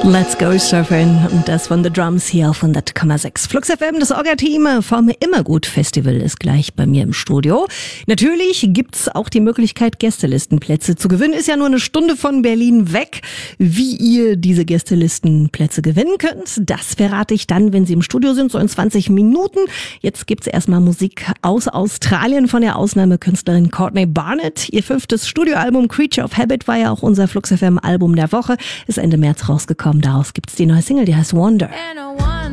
Let's go surfing und das von The Drums hier auf 100,6. Flux FM, das Orga-Team vom Immergut Festival ist gleich bei mir im Studio. Natürlich gibt's auch die Möglichkeit, Gästelistenplätze zu gewinnen. Ist ja nur eine Stunde von Berlin weg. Wie ihr diese Gästelistenplätze gewinnen könnt, das verrate ich dann, wenn Sie im Studio sind, so in 20 Minuten. Jetzt gibt's erstmal Musik aus Australien von der Ausnahmekünstlerin Courtney Barnett. Ihr 5. Studioalbum Creature of Habit war ja auch unser Flux FM Album der Woche. Ist Ende März rausgekommen. Daraus gibt's die neue Single, die heißt Wonder.